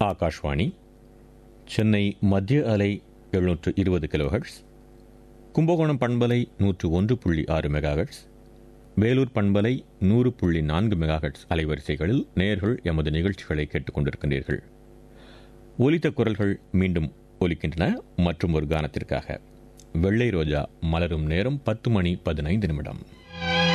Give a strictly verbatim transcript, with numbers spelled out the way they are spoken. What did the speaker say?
ஆகாஷ்வாணி சென்னை மத்திய அலை எழுநூற்று இருபது கிலோஹெர்ட்ஸ், கும்பகோணம் பண்பலை நூற்று ஒன்று புள்ளி ஆறு மெகாஹெர்ட்ஸ், வேலூர் பண்பலை நூறு புள்ளி நான்கு மெகாஹெர்ட்ஸ் அலைவரிசைகளில் நேயர்கள் எமது நிகழ்ச்சிகளை கேட்டுக் கொண்டிருக்கின்றீர்கள். ஒலித்த குரல்கள் மீண்டும் ஒலிக்கின்றன. மற்றும் ஒரு கானத்திற்காக வெள்ளை ரோஜா மலரும் நேரம் பத்து மணி பதினைந்து நிமிடம்.